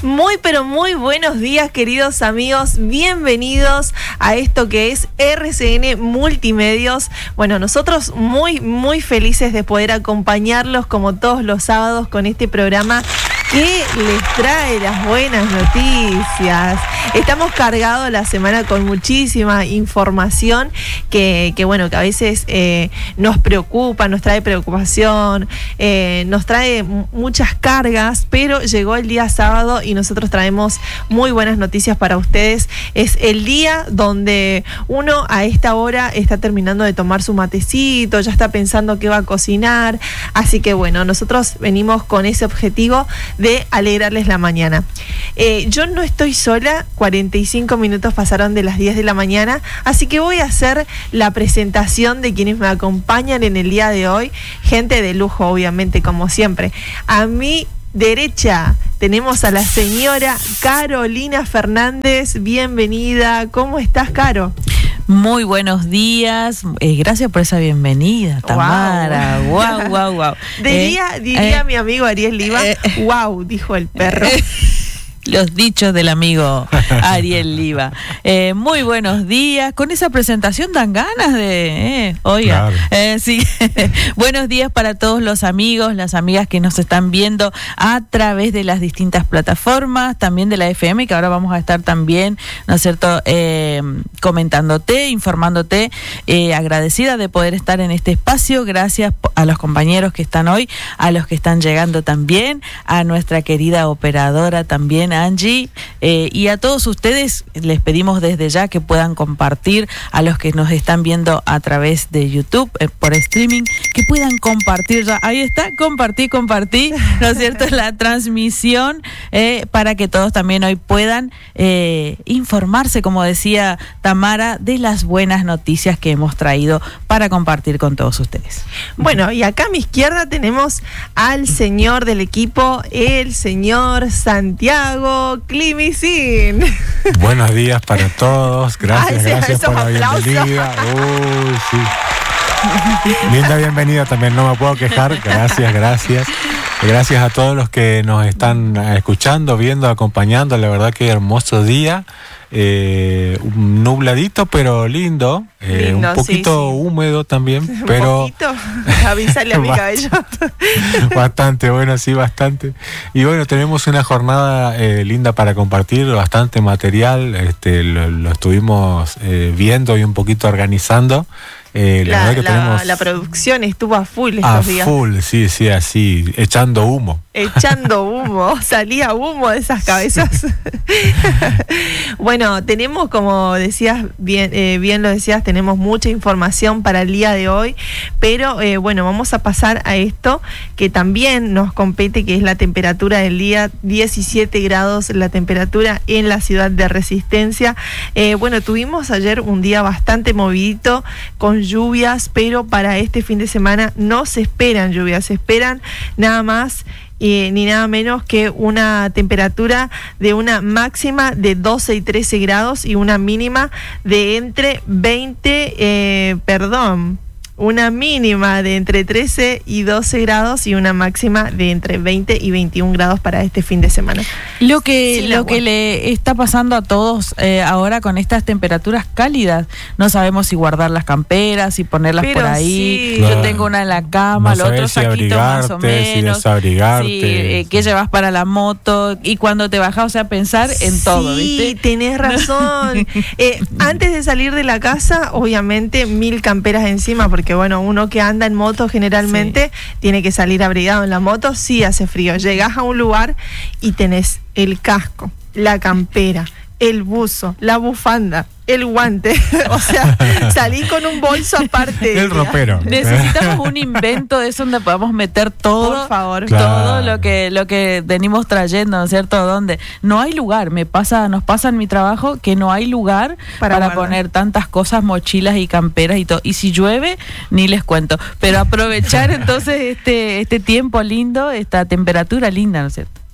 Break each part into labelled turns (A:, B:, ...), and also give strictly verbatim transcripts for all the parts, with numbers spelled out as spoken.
A: Muy pero muy buenos días, queridos amigos, bienvenidos a esto que es R C N Multimedios. Bueno, nosotros muy muy felices de poder acompañarlos como todos los sábados con este programa que les trae las buenas noticias. Estamos cargados la semana con muchísima información que, que bueno, que a veces eh, nos preocupa, nos trae preocupación, eh, nos trae muchas cargas, pero llegó el día sábado y nosotros traemos muy buenas noticias para ustedes. Es el día donde uno a esta hora está terminando de tomar su matecito, ya está pensando qué va a cocinar, así que bueno, nosotros venimos con ese objetivo de alegrarles la mañana. Eh, yo no estoy sola, cuarenta y cinco minutos pasaron de las diez de la mañana, así que voy a hacer la presentación de quienes me acompañan en el día de hoy, gente de lujo obviamente como siempre. A mi derecha tenemos a la señora Carolina Fernández, bienvenida, ¿cómo estás, Caro?
B: Muy buenos días, eh, gracias por esa bienvenida, Tamara. Wow, wow, wow.
A: Diría,
B: eh,
A: diría
B: eh,
A: mi amigo Ariel Liva, eh, wow, dijo el perro.
B: Eh, Los dichos del amigo Ariel Liva. Eh, muy buenos días. Con esa presentación dan ganas de... Eh, oiga, claro. eh, sí. Buenos días para todos los amigos, las amigas que nos están viendo a través de las distintas plataformas, también de la F M, que ahora vamos a estar también, ¿no es cierto?, eh, comentándote, informándote, eh, agradecida de poder estar en este espacio. Gracias a los compañeros que están hoy, a los que están llegando también, a nuestra querida operadora también, Angie, eh, y a todos ustedes les pedimos desde ya que puedan compartir, a los que nos están viendo a través de YouTube, eh, por streaming, que puedan compartir ya, ahí está, compartir, compartir, ¿no es cierto?, la transmisión, eh, para que todos también hoy puedan eh, informarse, como decía Tamara, de las buenas noticias que hemos traído para compartir con todos ustedes.
A: Bueno, y acá a mi izquierda tenemos al señor del equipo, el señor Santiago Climicín.
C: Buenos días para todos, gracias, Ay, gracias por la aplausos. bienvenida. Uy, sí. Linda bienvenida también, no me puedo quejar, gracias, gracias. Gracias a todos los que nos están escuchando, viendo, acompañando, la verdad que hermoso día. Eh, nubladito pero lindo, eh, lindo un poquito sí, sí. húmedo también, un pero
A: poquito, avísale a mi cabello.
C: Bastante, bueno, sí, bastante. Y bueno, tenemos una jornada eh, linda para compartir, bastante material, este, lo, lo estuvimos eh, viendo y un poquito organizando. Eh, la,
A: la,
C: que
A: la,
C: tenemos
A: la producción estuvo a full estos
C: a
A: días.
C: A full, sí, sí, así, echando humo.
A: Echando humo, salía humo de esas cabezas. Bueno, tenemos, como decías, bien, eh, bien lo decías, tenemos mucha información para el día de hoy, pero eh, bueno, vamos a pasar a esto que también nos compete, que es la temperatura del día, diecisiete grados la temperatura en la ciudad de Resistencia. Eh, bueno, tuvimos ayer un día bastante movidito, con lluvias, pero para este fin de semana no se esperan lluvias, se esperan nada más eh, ni nada menos que una temperatura de una máxima de doce y trece grados y una mínima de entre veinte, eh, perdón, una mínima de entre trece y doce grados y una máxima de entre veinte y veintiún grados para este fin de semana.
B: Lo que,
A: Sin
B: lo
A: agua.
B: que le está pasando a todos eh, ahora con estas temperaturas cálidas, no sabemos si guardar las camperas, si ponerlas
A: Pero
B: por ahí.
A: sí.
B: Yo
C: Claro.
B: tengo una en la cama,
C: No
B: el otro
C: si
B: saquito más o menos.
C: Si desabrigarte.
B: Sí, eh, qué llevas para la moto y cuando te bajas, o sea, pensar en
A: sí,
B: todo, ¿viste?
A: Sí, tenés razón. eh, antes de salir de la casa, obviamente mil camperas encima, porque bueno, uno que anda en moto generalmente sí. tiene que salir abrigado en la moto, sí hace frío. Llegás a un lugar y tenés el casco, la campera, el buzo, la bufanda, el guante, o sea, salí con un bolso aparte.
C: El ropero.
B: Necesitamos un invento de eso donde podamos meter todo,
A: por favor,
C: claro.
B: todo lo que lo que venimos trayendo, ¿no es cierto? Donde no hay lugar, me pasa, nos pasa en mi trabajo que no hay lugar para, para poner tantas cosas, mochilas y camperas y todo. Y si llueve, ni les cuento. Pero aprovechar entonces este este tiempo lindo, esta temperatura linda, ¿no es cierto?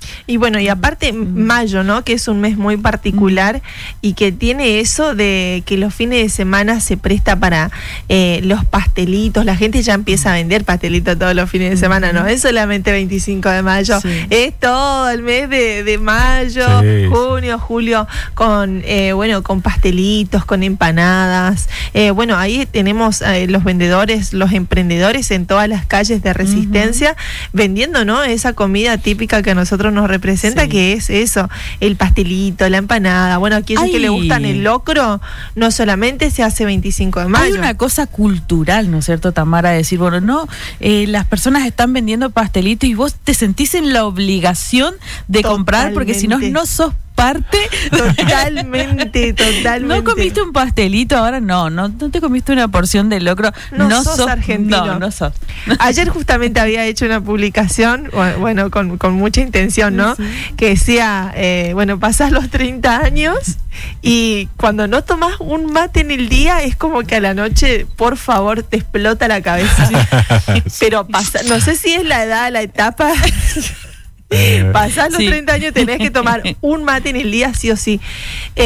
A: Y bueno, y aparte mayo, ¿no? Que es un mes muy particular y que tiene eso de que los fines de semana se presta para eh, los pastelitos. La gente ya empieza a vender pastelitos todos los fines de semana, no es solamente veinticinco de mayo, sí. Es todo el mes de, de mayo, sí, junio, sí. julio, con eh, bueno, con pastelitos, con empanadas. Eh, bueno, ahí tenemos eh, los vendedores, los emprendedores en todas las calles de Resistencia, uh-huh. vendiendo, ¿no? Esa comida típica que a nosotros nos representa, sí. que es eso, el pastelito, la empanada. Bueno, a aquellos Ay. que le gustan el locro, no solamente se hace veinticinco de mayo.
B: Hay una cosa cultural, ¿no es cierto, Tamara? Decir, bueno, no, eh, las personas están vendiendo pastelitos y vos te sentís en la obligación de Totalmente. comprar, porque si no, no sos parte.
A: Totalmente, totalmente.
B: ¿No comiste un pastelito ahora? No, no, no te comiste una porción de locro.
A: No, no sos, sos argentino.
B: No, no sos.
A: Ayer justamente había hecho una publicación, bueno, con, con mucha intención, ¿no? Sí. Que decía, eh, bueno, pasás los treinta años y cuando no tomás un mate en el día es como que a la noche, por favor, te explota la cabeza. Sí. Pero pasa, no sé si es la edad, la etapa... Pasás los sí. treinta años, tenés que tomar un mate en el día sí o sí. Eh,